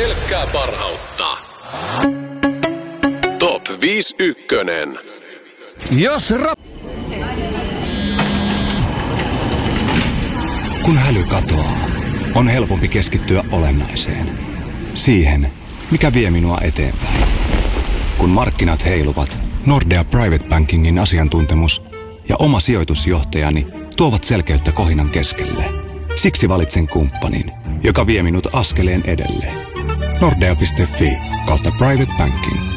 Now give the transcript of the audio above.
Pelkkää parhautta. Top 5 ykkönen. Kun häly katoaa, on helpompi keskittyä olennaiseen. Siihen, mikä vie minua eteenpäin. Kun markkinat heiluvat, Nordea Private Bankingin asiantuntemus ja oma sijoitusjohtajani tuovat selkeyttä kohinan keskelle. Siksi valitsen kumppanin, joka vie minut askeleen edelle. Nordea.fi/Private Banking.